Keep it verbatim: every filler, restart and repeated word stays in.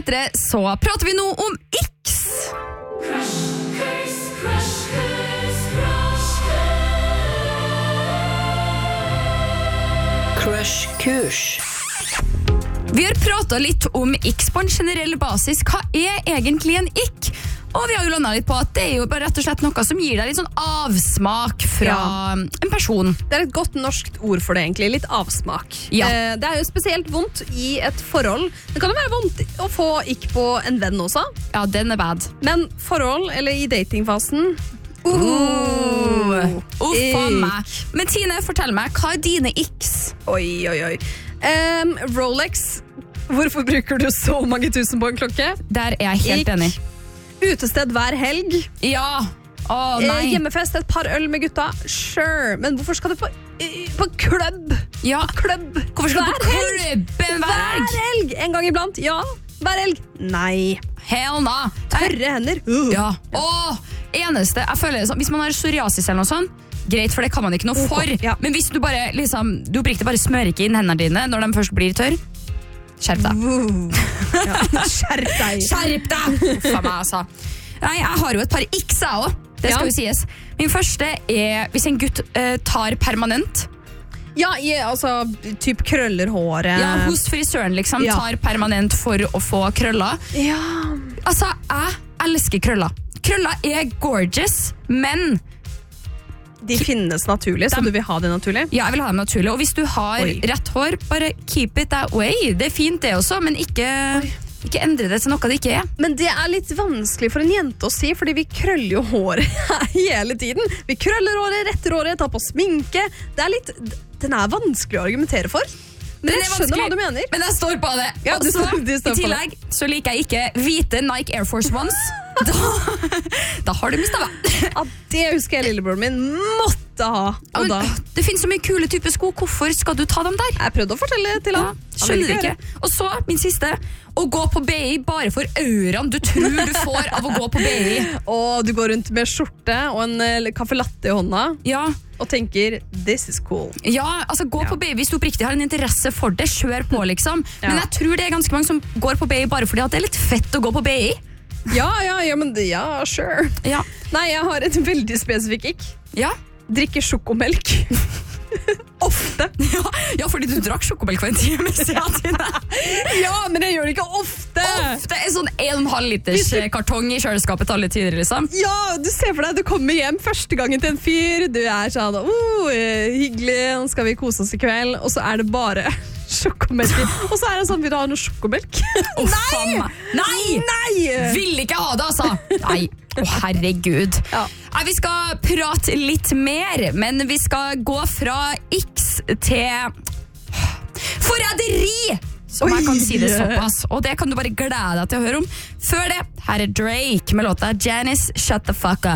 etter så prater vi nå om X. Crush, curse, crush, curse, crush, curse. Crush-kurs. Vi har pratet litt om X på en generell basis. Hva er egentlig en ikk? Og vi har jo landet litt på at det er jo bare rett og slett noe som gir deg litt sånn avsmak fra Ja. en person. Det er et godt norskt ord for det egentlig, litt avsmak. Ja. Eh, Det er jo spesielt vondt i et forhold. Det kan jo være vondt å få ikk på en venn også, Ja, den er bad. men forhold, eller i datingfasen, Uh, Uff a ikk. meg. Men Tine, fortell meg, hva er dine X? Oi, oi, oi. Em, Rolex, hvorfor bruker du så mange tusen på en klokke? Der er jeg helt Ikk. enig. Utested hver helg. Ja. Å Eh, nei. Hjemmefest, et par øl med gutta. Sure, men hvorfor skal du på, eh, på klubb? Ja. Klubb. Hvorfor skal du på Hver helg? klubben hver Hver helg? helg! En gang iblant, ja. Hver helg. Nei. Hell no. Tørre hender. Uh. Ja. Åh, eneste, jeg føler det sånn, hvis man har psoriasis eller noe sånt, greit, for det kan man ikke noe for. Ja. Men hvis du bare, liksom, du oppriktig bare smører ikke inn hendene dine når de først blir tørr, skjerp deg. Uh. Ja. Skjerp deg. Skjerp deg! Uff a meg, altså. Nei, jeg har jo et par X, jeg også. Det skal Ja. jo sies. Min første er hvis en gutt eh, tar permanent. Ja, i, altså, typ krøller håret. Ja, hos frisøren liksom, Ja. tar permanent for å få krøller. Ja. Altså, jeg elsker krøller. Krøller er gorgeous, men De finnes naturlig, så Dem- du vil ha det naturlig? ja, jeg vil ha dem naturlig. Og hvis du har Oi. rett hår, bare keep it that way. Det er fint det også, men ikke, ikke endre det til noe det ikke er. Men det er litt vanskelig for en jente å si, fordi vi krøller jo håret hele tiden. Vi krøller håret, retter håret, tar på sminke. Det er litt, den er vanskelig å argumentere for. Men Den jeg er skjønner hva vanskelig, du mener. Men jeg står på det. Ja, Og du så, står- du står i på tillegg, så liker jeg ikke hvite Nike Air Force Ones. Da, da har du mistet meg. Ja, det husker jeg lillebroren min måtte ha. Ja, Og men, da, det finnes så mye kule typer sko. Hvorfor skal du ta dem der? jeg prøvde å fortelle til Ja, han. Han ville skjønner gjøre ikke. Og så, min siste, å gå på B I bare for auraen du tror du får av å gå på B I. Og du går rundt med skjorte og en eh, caffè latte i hånda Ja, og tenker, this is cool. ja altså gå Ja. på B I hvis du oppriktig har en interesse for det. Kjør på, liksom. Ja. Men jeg tror det er ganske mange som går på B I bare fordi at det er litt fett å gå på B I. Ja, ja, ja, men det- ja, sure. Ja, Nei, jeg har et veldig spesifikk ikk. ja. Drikke sjokomelk. Ofte. Ja, ja, fordi du drakk sjokomelk for en time siden. Tine. Ja, men jeg gjør det ikke ofte. Det er sånn en og en halv liters eh, kartong i kjøleskapet til alle tider, liksom. Ja, du ser for deg, du kommer hjem første gangen til en fyr, du er sånn, oh, eh, hyggelig, nå skal vi kose oss i kveld, og så er det bare sjokomelk. Og så er det sånn, vil du ha noe sjokomelk? Å, faen meg. Nei! Nei! Vil ikke ha det, altså! Nei, å herregud. Ja. Nei, vi skal prate litt mer, men vi skal gå fra X til forræderi! Som jeg kan si det såpass. Og det kan du bare glede deg til å høre om. Før det, her er Drake med låta Janice, Shut the Fuck Up.